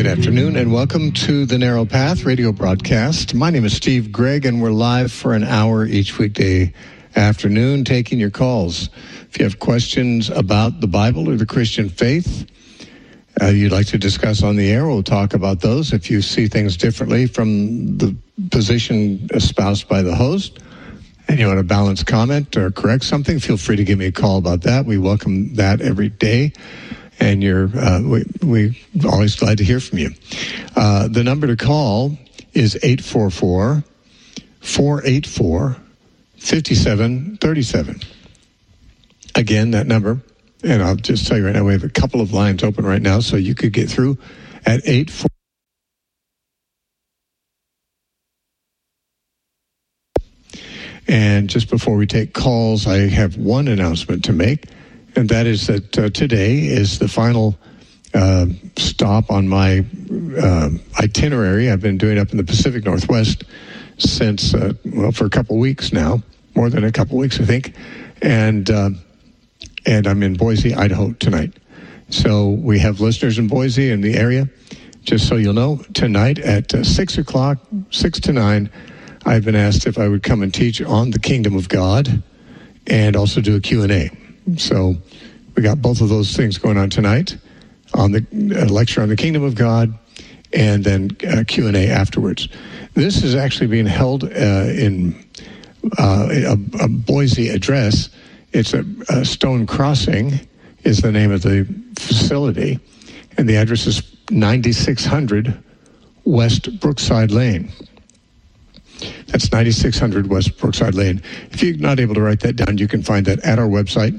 Good afternoon and welcome to the Narrow Path radio broadcast. My name is Steve Gregg and we're live for an hour each weekday afternoon taking your calls. If you have questions about the Bible or the Christian faith you'd like to discuss on the air, we'll talk about those. If you see things differently from the position espoused by the host and you want to balance comment or correct something, feel free to give me a call about that. We welcome that every day. And we're always glad to hear from you. The number to call is 844-484-5737. Again, that number, and I'll just tell you right now, we have a couple of lines open right now, so you could get through at 844. And just before we take calls, I have one announcement to make. And that is that today is the final stop on my itinerary. I've been doing up in the Pacific Northwest since, for a couple weeks now, more than a couple weeks, I think. And I'm in Boise, Idaho tonight. So we have listeners in Boise in the area. Just so you'll know, tonight at 6 o'clock, 6 to 9, I've been asked if I would come and teach on the Kingdom of God and also do a Q&A. So we got both of those things going on tonight, on the lecture on the Kingdom of God, and then Q&A afterwards. This is actually being held in a Boise address. It's a Stone Crossing is the name of the facility, and the address is 9600 West Brookside Lane. That's 9600 West Brookside Lane. If you're not able to write that down, you can find that at our website,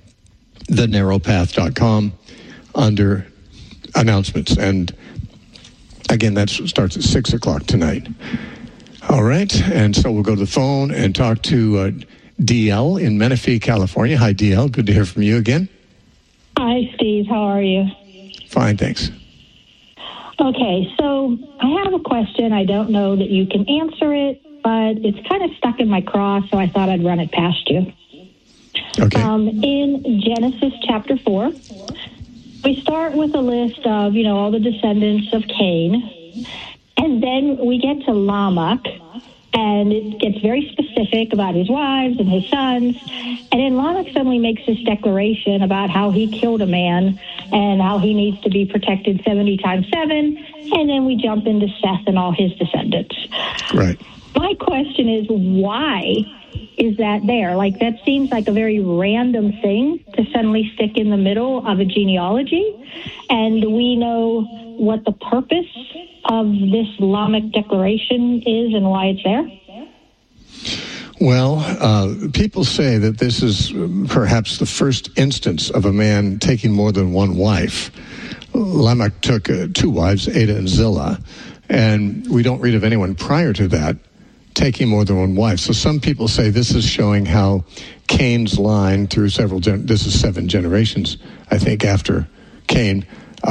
thenarrowpath.com, under announcements. And again, that starts at 6 o'clock tonight. All right. And so we'll go to the phone and talk to DL in Menifee, California. Hi, DL. Good to hear from you again. Hi, Steve. How are you? Fine, thanks. Okay, so I have a question. I don't know that you can answer it, but it's kind of stuck in my craw, so I thought I'd run it past you. Okay. In Genesis chapter 4, we start with a list of, all the descendants of Cain, and then we get to Lamech, and it gets very specific about his wives and his sons, and then Lamech suddenly makes this declaration about how he killed a man and how he needs to be protected 70 times 7, and then we jump into Seth and all his descendants. Right. My question is, why is that there? Like, that seems like a very random thing to suddenly stick in the middle of a genealogy, and do we know what the purpose of this Lamech declaration is and why it's there? Well, people say that this is perhaps the first instance of a man taking more than one wife. Lamech took 2 wives, Ada and Zillah, and we don't read of anyone prior to that taking more than one wife. So some people say this is showing how Cain's line through this is 7 generations, I think, after Cain,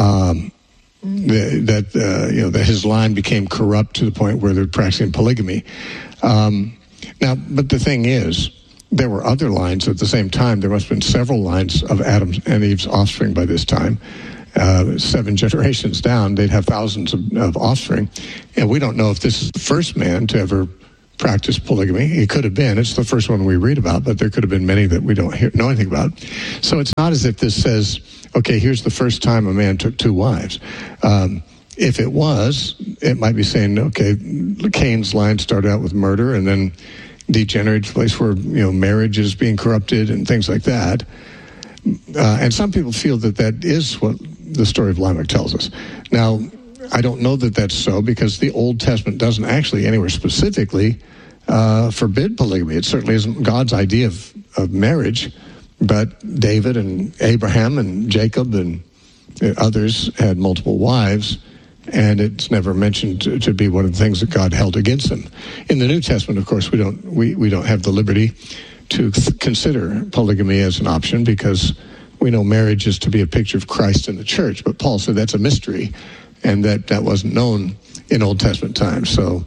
that his line became corrupt to the point where they're practicing polygamy. Now, but the thing is, there were other lines at the same time. There must have been several lines of Adam and Eve's offspring by this time. 7 generations down, they'd have thousands of offspring. And we don't know if this is the first man to ever practice polygamy. It could have been. It's the first one we read about, but there could have been many that we don't know anything about. So it's not as if this says, okay, here's the first time a man took 2 wives. If it was, it might be saying, okay, Cain's line started out with murder and then degenerated to a place where, marriage is being corrupted and things like that. And some people feel that is what the story of Lamech tells us. Now, I don't know that that's so because the Old Testament doesn't actually anywhere specifically forbid polygamy. It certainly isn't God's idea of marriage, but David and Abraham and Jacob and others had multiple wives, and it's never mentioned to be one of the things that God held against them. In the New Testament, of course, we don't have the liberty to consider polygamy as an option because we know marriage is to be a picture of Christ in the church. But Paul said that's a mystery, and that wasn't known in Old Testament times. So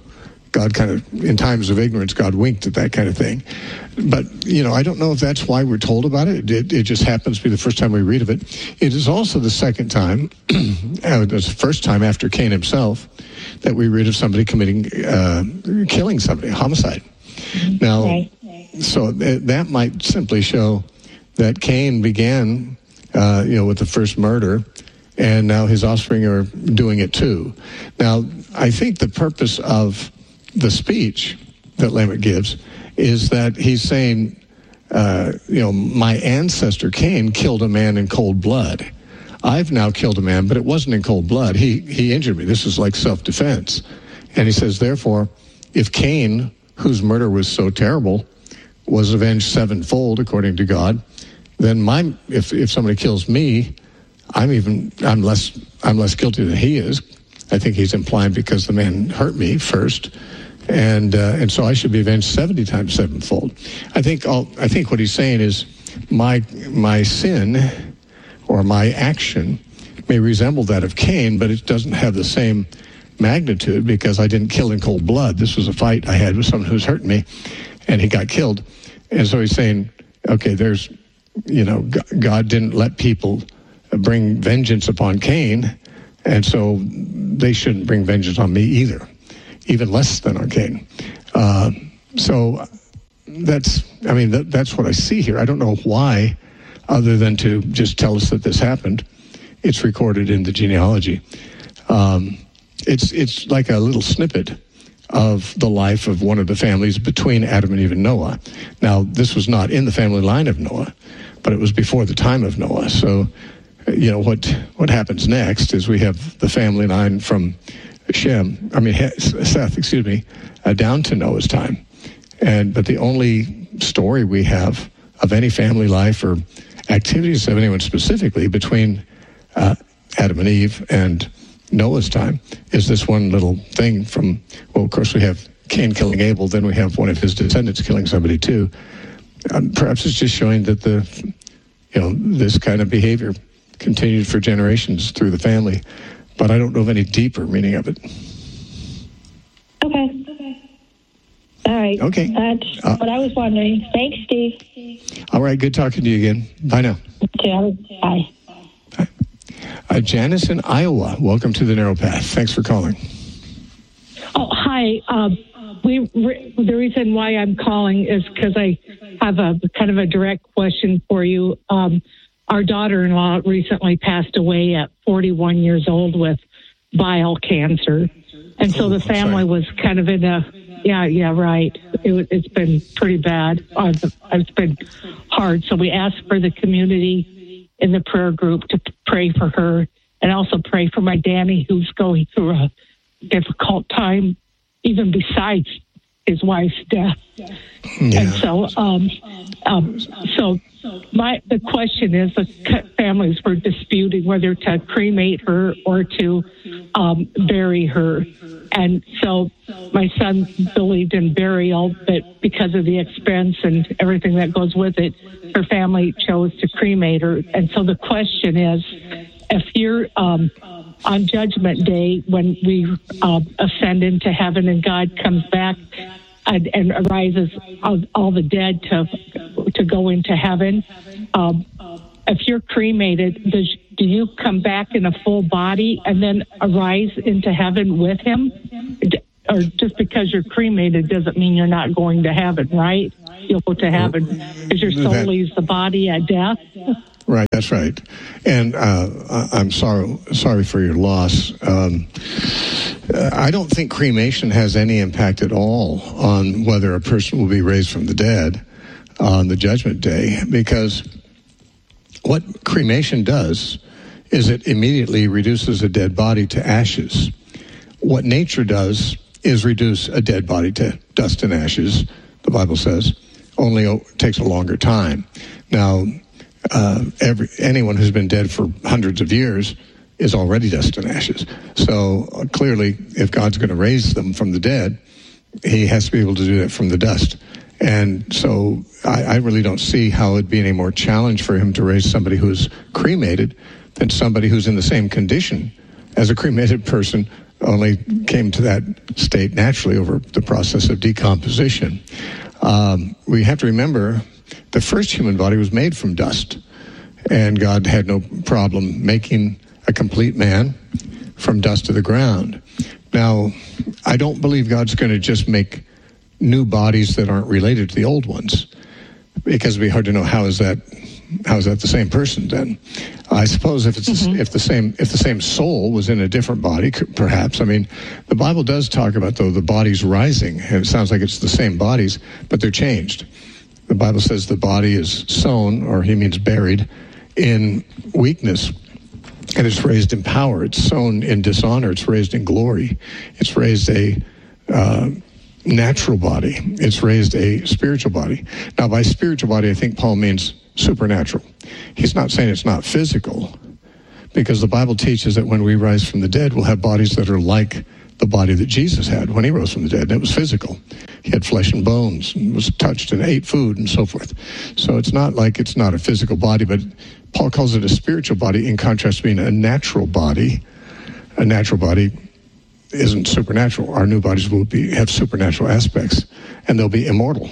God kind of, in times of ignorance, God winked at that kind of thing. But, I don't know if that's why we're told about it. It just happens to be the first time we read of it. It is also the second time, the first time after Cain himself, that we read of somebody killing somebody, homicide. Now, so that might simply show that Cain began, with the first murder, and now his offspring are doing it too. Now, I think the purpose of the speech that Lamech gives is that he's saying, my ancestor Cain killed a man in cold blood. I've now killed a man, but it wasn't in cold blood. He injured me. This is like self-defense. And he says, therefore, if Cain, whose murder was so terrible, was avenged sevenfold according to God, then if somebody kills me, I'm less guilty than he is. I think he's implying because the man hurt me first, and so I should be avenged 70 times sevenfold. I think what he's saying is my sin or my action may resemble that of Cain, but it doesn't have the same magnitude because I didn't kill in cold blood. This was a fight I had with someone who's hurting me, and he got killed. And so he's saying, okay, God didn't let people bring vengeance upon Cain, and so they shouldn't bring vengeance on me either, even less than on Cain. So that's what I see here. I don't know why, other than to just tell us that this happened. It's recorded in the genealogy. It's like a little snippet of the life of one of the families between Adam and Eve and Noah. Now, this was not in the family line of Noah, but it was before the time of Noah. So, what happens next is we have the family line from Seth, down to Noah's time. But the only story we have of any family life or activities of anyone specifically between Adam and Eve and Noah's time is this one little thing from, of course we have Cain killing Abel, then we have one of his descendants killing somebody too. Perhaps it's just showing that this kind of behavior continued for generations through the family, but I don't know of any deeper meaning of it. Okay. All right. Okay. That's what I was wondering. Thanks, Steve. All right. Good talking to you again. Bye now. Bye. Janice in Iowa, welcome to the Narrow Path. Thanks for calling. Oh, hi. The reason why I'm calling is because I have a kind of a direct question for you. Our daughter-in-law recently passed away at 41 years old with bile cancer. And so the family was kind of in a, right. It's been pretty bad. It's been hard. So we asked for the community in the prayer group to pray for her and also pray for my Danny, who's going through a difficult time, even besides his wife's death. Yeah. And so the question is, the families were disputing whether to cremate her or to bury her. And so my son believed in burial, but because of the expense and everything that goes with it, her family chose to cremate her. And so the question is, if you're on Judgment Day, when we ascend into heaven and God comes back and arises all the dead to go into heaven, if you're cremated, do you come back in a full body and then arise into heaven with him? Or just because you're cremated doesn't mean you're not going to heaven, right? You'll go to heaven because your soul leaves the body at death. Right, that's right. And I'm sorry for your loss. I don't think cremation has any impact at all on whether a person will be raised from the dead on the Judgment Day, because what cremation does is it immediately reduces a dead body to ashes. What nature does is reduce a dead body to dust and ashes, the Bible says, only it takes a longer time. Now, anyone who's been dead for hundreds of years is already dust and ashes. So clearly, if God's going to raise them from the dead, he has to be able to do that from the dust. And so I really don't see how it'd be any more challenge for him to raise somebody who's cremated than somebody who's in the same condition as a cremated person only came to that state naturally over the process of decomposition. We have to remember the first human body was made from dust, and God had no problem making a complete man from dust to the ground. Now, I don't believe God's going to just make new bodies that aren't related to the old ones, because it'd be hard to know how is that the same person then. I suppose if it's if the same soul was in a different body, perhaps. I mean, the Bible does talk about, though, the bodies rising, and it sounds like it's the same bodies, but they're changed. The Bible says the body is sown, or he means buried, in weakness, and it's raised in power. It's sown in dishonor. It's raised in glory. It's raised a natural body. It's raised a spiritual body. Now, by spiritual body, I think Paul means supernatural. He's not saying it's not physical, because the Bible teaches that when we rise from the dead, we'll have bodies that are like the body that Jesus had when he rose from the dead, and it was physical. He had flesh and bones, and was touched and ate food and so forth. So it's not like it's not a physical body, but Paul calls it a spiritual body, in contrast to being a natural body. A natural body isn't supernatural. Our new bodies will have supernatural aspects, and they'll be immortal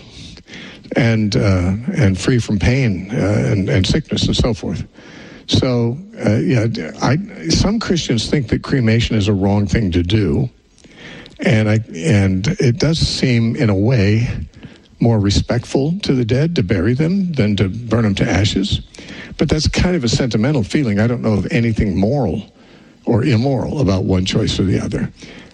and free from pain and sickness and so forth. So, some Christians think that cremation is a wrong thing to do, and it does seem, in a way, more respectful to the dead to bury them than to burn them to ashes. But that's kind of a sentimental feeling. I don't know of anything moral or immoral about one choice or the other.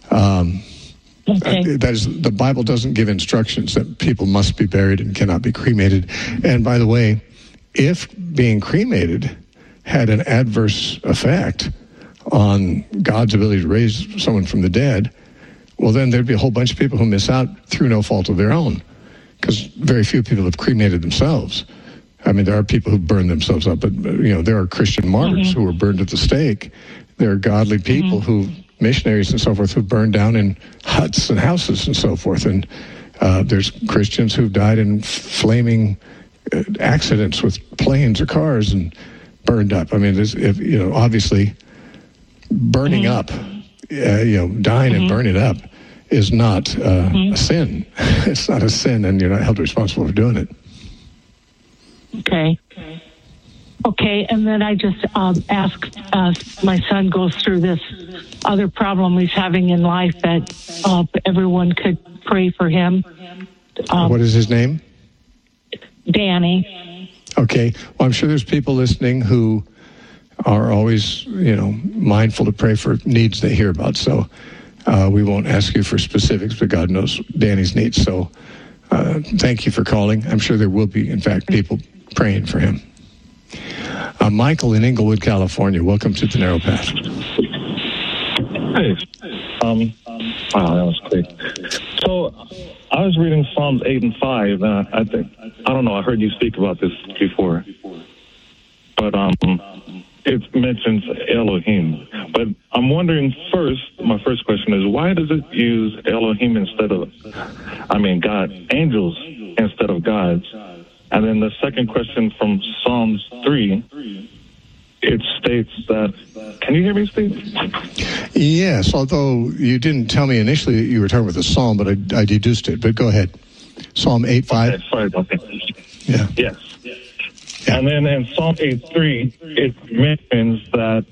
Okay. The Bible doesn't give instructions that people must be buried and cannot be cremated. And by the way, if being cremated had an adverse effect on God's ability to raise someone from the dead, well, then there'd be a whole bunch of people who miss out through no fault of their own, because very few people have cremated themselves. I mean, there are people who burn themselves up, but there are Christian martyrs who were burned at the stake. There are godly people who, missionaries and so forth, who burned down in huts and houses and so forth. And there's Christians who've died in flaming accidents with planes or cars and burned up. I mean, obviously, burning up, dying and burning up is not a sin. It's not a sin, and you're not held responsible for doing it. Okay, and then I just asked, my son goes through this other problem he's having in life, that everyone could pray for him. What is his name? Danny. Okay, well, I'm sure there's people listening who are always, mindful to pray for needs they hear about. So we won't ask you for specifics, but God knows Danny's needs. So thank you for calling. I'm sure there will be, in fact, people praying for him. Michael in Inglewood, California. Welcome to The Narrow Path. Hey. Wow, that was quick. So I was reading Psalms 8 and 5, and I don't know, I heard you speak about this before. But it mentions Elohim. But I'm wondering my first question is, why does it use Elohim instead of, God, angels instead of gods? And then the second question from Psalms 3, it states that, can you hear me, Steve? Yes, although you didn't tell me initially that you were talking about the Psalm, but I deduced it. But go ahead. Psalm 8:5. Okay, sorry about that. Yeah. Yes. Yeah. And then in Psalm 8:3, it mentions that,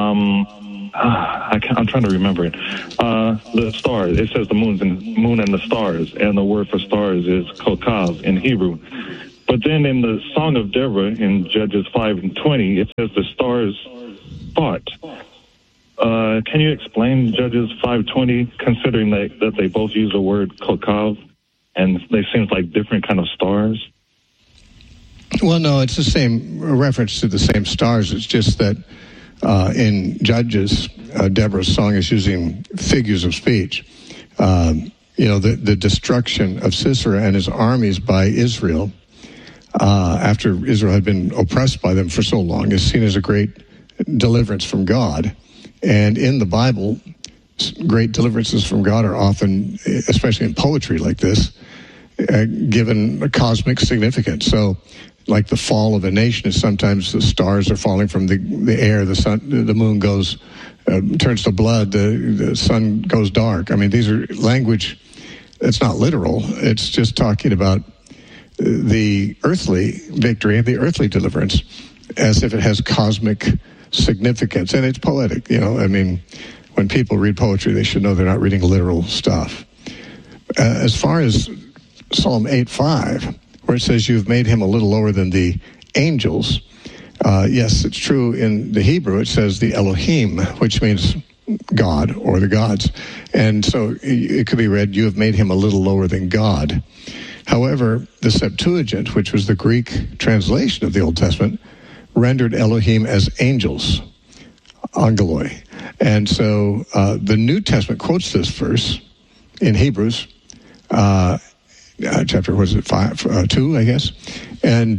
I'm trying to remember it. The stars, it says the moon and the stars, and the word for stars is kokav in Hebrew. But then in the Song of Deborah in Judges 5 and 20, it says the stars fought. Can you explain Judges 5:20, considering that they both use the word kokav, and they seem like different kind of stars? Well, no, it's the same reference to the same stars. It's just that in Judges, Deborah's song is using figures of speech. The destruction of Sisera and his armies by Israel, after Israel had been oppressed by them for so long, is seen as a great deliverance from God. And in the Bible, great deliverances from God are often, especially in poetry like this, given a cosmic significance. So like the fall of a nation is sometimes the stars are falling from the air, the sun, the moon goes, turns to blood, the sun goes dark. I mean, these are language, it's not literal. It's just talking about the earthly victory and the earthly deliverance as if it has cosmic significance. And it's poetic, you know. I mean, when people read poetry, they should know they're not reading literal stuff. As far as Psalm 8:5, where it says, you've made him a little lower than the angels. Yes, it's true. In the Hebrew, it says the Elohim, which means God or the gods. And so it could be read, you have made him a little lower than God. However, the Septuagint, which was the Greek translation of the Old Testament, rendered Elohim as angels, angeloi. And so the New Testament quotes this verse in Hebrews, chapter, was it 2, I guess? And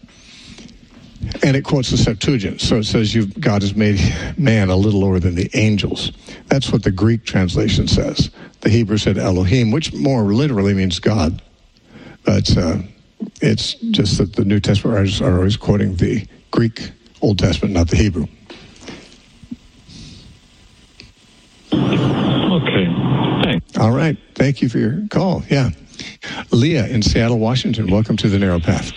it quotes the Septuagint. So it says, God has made man a little lower than the angels. That's what the Greek translation says. The Hebrew said Elohim, which more literally means God. But it's just that the New Testament writers are always quoting the Greek Old Testament, not the Hebrew. Okay, thanks. All right. Thank you for your call. Yeah. Leah in Seattle, Washington. Welcome to the Narrow Path.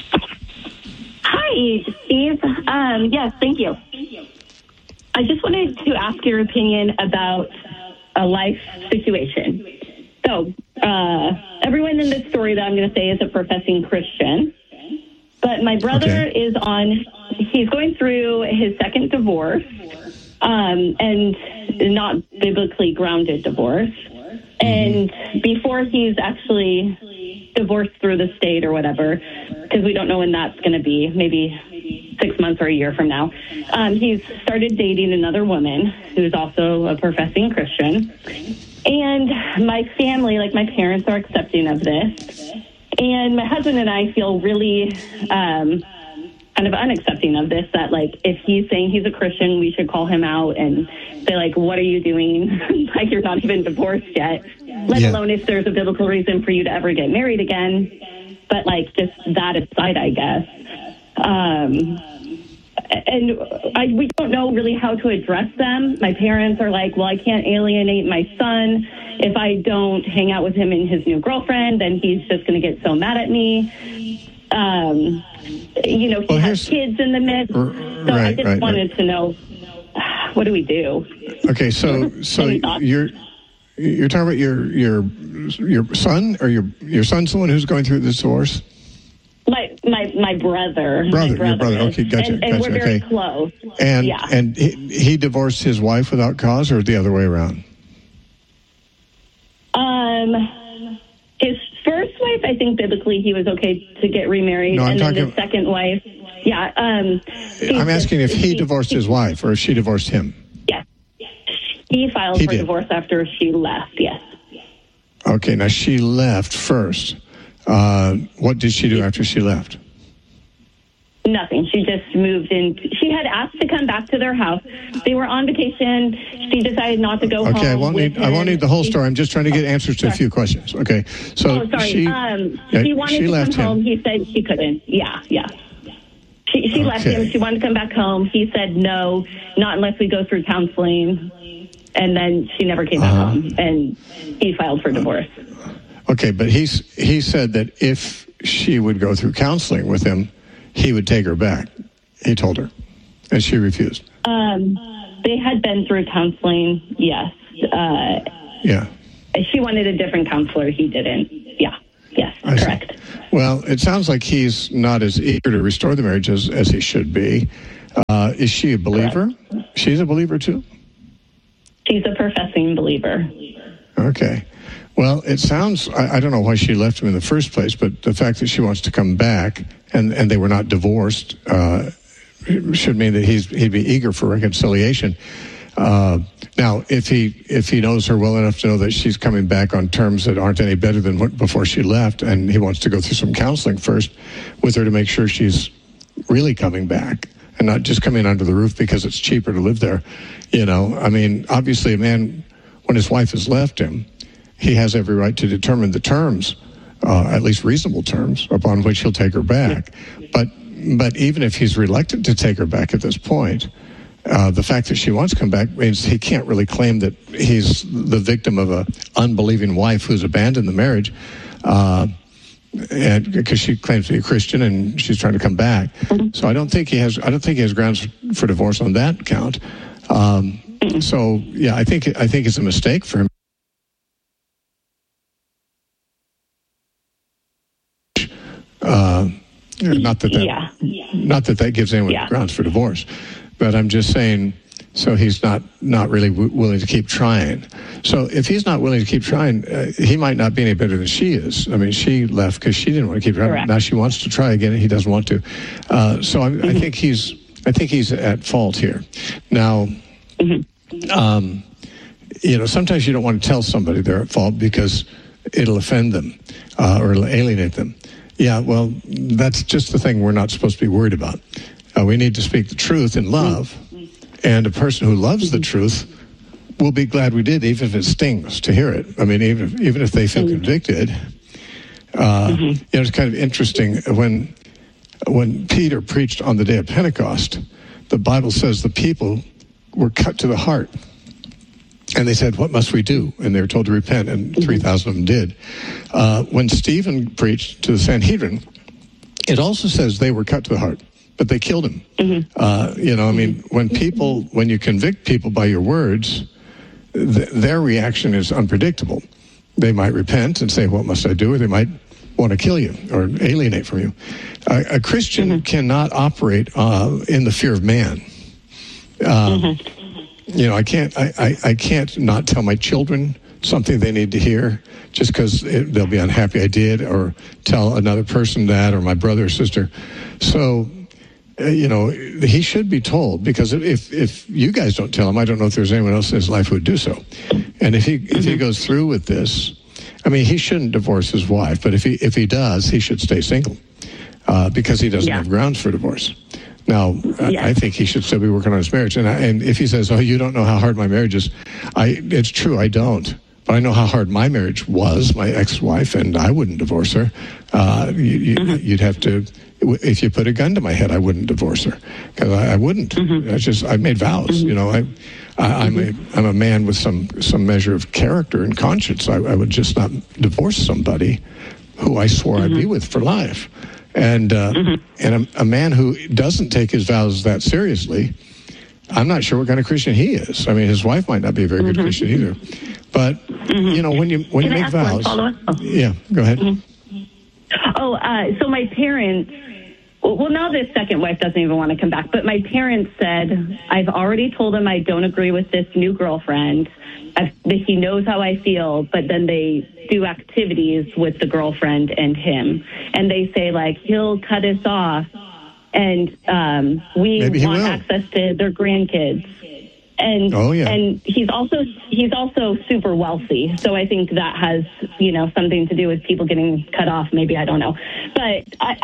Hi, Steve. Yes, thank you. I just wanted to ask your opinion about a life situation. So, everyone in this story that I'm going to say is a professing Christian, but my brother is he's going through his second divorce, and not biblically grounded divorce. And before he's actually divorced through the state or whatever, because we don't know when that's going to be, maybe 6 months or a year from now, he's started dating another woman who's also a professing Christian. And my family, like my parents, are accepting of this. And my husband and I feel really kind of unaccepting of this, that, like, if he's saying he's a Christian, we should call him out and say, like, what are you doing? Like, you're not even divorced yet, let alone if there's a biblical reason for you to ever get married again. But, like, just that aside, I guess. We don't know really how to address them. My parents are like, well, I can't alienate my son. If I don't hang out with him and his new girlfriend, then he's just going to get so mad at me. He has kids in the midst. So I just wanted to know, what do we do? Okay, so you're talking about your son, or your son's the one who's going through this divorce? My brother. Your brother. Okay, gotcha. And we're very close. And he divorced his wife without cause, or the other way around? His first wife, I think biblically he was okay to get remarried. No, then his second wife, I'm asking if he divorced his wife or if she divorced him. Yes. He filed for divorce after she left, yes. Okay, now she left first. What did she do after she left? Nothing. She just moved in. She had asked to come back to their house. They were on vacation. She decided not to go home. Okay, I won't need the whole story. I'm just trying to get answers to a few questions. Okay, so she wanted to come home. He said she couldn't. Yeah. She left him. She wanted to come back home. He said no, not unless we go through counseling. And then she never came back home, and he filed for divorce. Okay, but he said that if she would go through counseling with him, he would take her back. He told her, and she refused. They had been through counseling, yes. She wanted a different counselor. He didn't. Yes, correct. Well, it sounds like he's not as eager to restore the marriage as he should be. Is she a believer? Correct. She's a believer too? She's a professing believer. Okay. Well, it sounds, I don't know why she left him in the first place, but the fact that she wants to come back and they were not divorced should mean that he'd be eager for reconciliation. Now, if he knows her well enough to know that she's coming back on terms that aren't any better than before she left, and he wants to go through some counseling first with her to make sure she's really coming back and not just coming under the roof because it's cheaper to live there. I mean, obviously a man, when his wife has left him, he has every right to determine the terms at least reasonable terms, upon which he'll take her back. But even if he's reluctant to take her back at this point, the fact that she wants to come back means he can't really claim that he's the victim of a unbelieving wife who's abandoned the marriage, and because she claims to be a Christian and she's trying to come back. So I don't think he has grounds for divorce on that count. So yeah, I think it's a mistake for him. Not that that gives anyone grounds for divorce, but I'm just saying. So he's not really willing to keep trying. So if he's not willing to keep trying, he might not be any better than she is. I mean, she left because she didn't want to keep trying. Correct. Now she wants to try again, and he doesn't want to. So I think he's at fault here. Now, sometimes you don't want to tell somebody they're at fault because it'll offend them or it'll alienate them. Yeah, well, that's just the thing we're not supposed to be worried about. We need to speak the truth in love. And a person who loves the truth will be glad we did, even if it stings to hear it. I mean, even if they feel convicted. It's kind of interesting when Peter preached on the day of Pentecost. The Bible says the people were cut to the heart, and they said, "What must we do?" And they were told to repent, and 3,000 of them did. When Stephen preached to the Sanhedrin, it also says they were cut to the heart. But they killed him. When you convict people by your words, their reaction is unpredictable. They might repent and say, "What must I do?" Or they might want to kill you or alienate from you. A Christian cannot operate in the fear of man. I can't not tell my children something they need to hear just because they'll be unhappy I did, or tell another person that, or my brother or sister. So. He should be told, because if you guys don't tell him, I don't know if there's anyone else in his life who would do so. And if he goes through with this, I mean, he shouldn't divorce his wife, but if he does, he should stay single because he doesn't have grounds for divorce. Now, I think he should still be working on his marriage. And if he says, "Oh, you don't know how hard my marriage is," it's true, I don't. But I know how hard my marriage was, my ex-wife, and I wouldn't divorce her. You'd have to. If you put a gun to my head, I wouldn't divorce her, because I wouldn't. I made vows. I'm a man with some measure of character and conscience. I would just not divorce somebody who I swore I'd be with for life. And a man who doesn't take his vows that seriously, I'm not sure what kind of Christian he is. I mean, his wife might not be a very good Christian either. But when you make vows, yeah, go ahead. So my parents. Well, now this second wife doesn't even want to come back. But my parents said, "I've already told him I don't agree with this new girlfriend. He knows how I feel." But then they do activities with the girlfriend and him, and they say he'll cut us off, and we want access to their grandkids. And and he's also super wealthy, so I think that has something to do with people getting cut off. Maybe, I don't know, but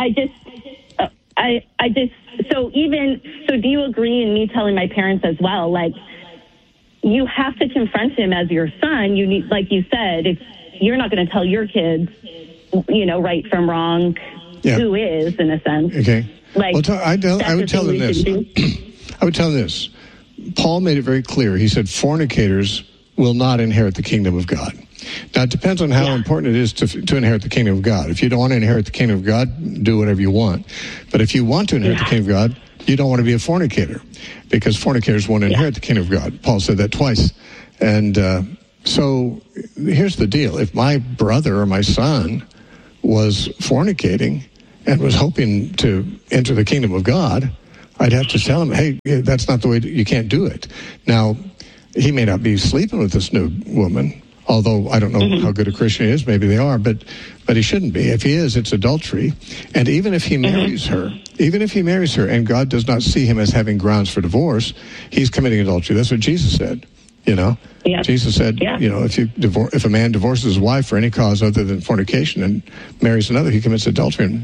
so do you agree in me telling my parents as well? You have to confront him as your son. You need, like you said, you're not going to tell your kids, right from wrong, who is, in a sense. Okay. I would tell them this. I would tell them this. Paul made it very clear. He said, fornicators will not inherit the kingdom of God. Now, it depends on how important it is to inherit the kingdom of God. If you don't want to inherit the kingdom of God, do whatever you want. But if you want to inherit the kingdom of God, you don't want to be a fornicator, because fornicators won't inherit the kingdom of God. Paul said that twice. And so here's the deal. If my brother or my son was fornicating and was hoping to enter the kingdom of God, I'd have to tell him, "Hey, that's not the way, you can't do it." Now, he may not be sleeping with this new woman, although I don't know how good a Christian he is. Maybe they are, but he shouldn't be. If he is, it's adultery. And even if he marries her, and God does not see him as having grounds for divorce, he's committing adultery. That's what Jesus said. Jesus said, if a man divorces his wife for any cause other than fornication and marries another, he commits adultery.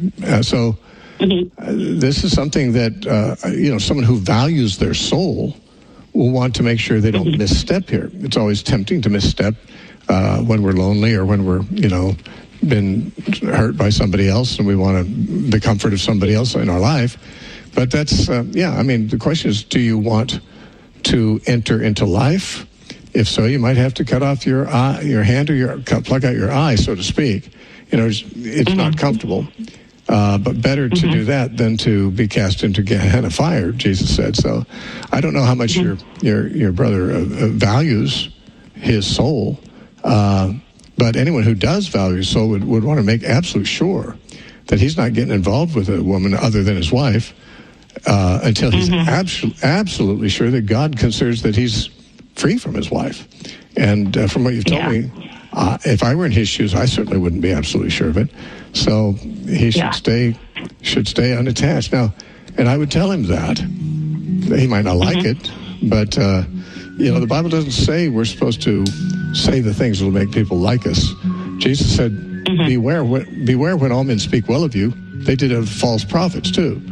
This is something that, someone who values their soul will want to make sure they don't misstep here. It's always tempting to misstep when we're lonely or when we're, been hurt by somebody else and we want the comfort of somebody else in our life. But that's, the question is, do you want to enter into life? If so, you might have to cut off your hand or plug out your eye, so to speak. It's not comfortable. But better to do that than to be cast into Gehenna fire, Jesus said. So I don't know how much your brother values his soul, but anyone who does value his soul would want to make absolute sure that he's not getting involved with a woman other than his wife until he's absolutely sure that God considers that he's free from his wife. And from what you've told me, if I were in his shoes, I certainly wouldn't be absolutely sure of it. So he should stay unattached. Now, and I would tell him that. He might not like it, but the Bible doesn't say we're supposed to say the things that will make people like us. Jesus said, beware when all men speak well of you. They did of false prophets too.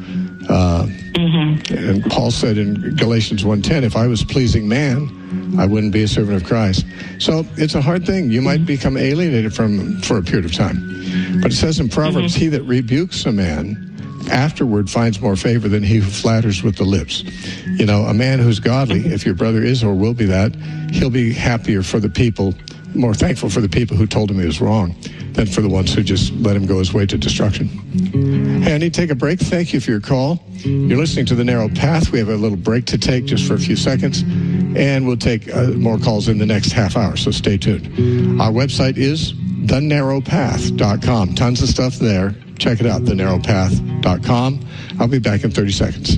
And Paul said in Galatians 1:10, if I was pleasing man, I wouldn't be a servant of Christ. So it's a hard thing. You might become alienated for a period of time. But it says in Proverbs, he that rebukes a man afterward finds more favor than he who flatters with the lips. A man who's godly, if your brother is or will be that, he'll be happier for the people, more thankful for the people who told him he was wrong than for the ones who just let him go his way to destruction. Hey, I need to take a break. Thank you for your call. You're listening to The Narrow Path. We have a little break to take just for a few seconds, and we'll take more calls in the next half hour, so stay tuned. Our website is thenarrowpath.com. Tons of stuff there. Check it out, thenarrowpath.com. I'll be back in 30 seconds.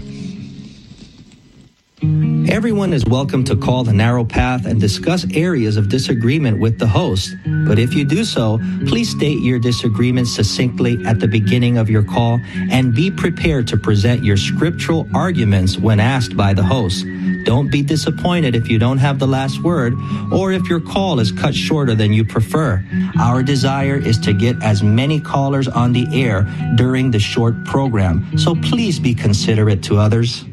Everyone is welcome to call The Narrow Path and discuss areas of disagreement with the host. But if you do so, please state your disagreement succinctly at the beginning of your call and be prepared to present your scriptural arguments when asked by the host. Don't be disappointed if you don't have the last word or if your call is cut shorter than you prefer. Our desire is to get as many callers on the air during the short program, so please be considerate to others.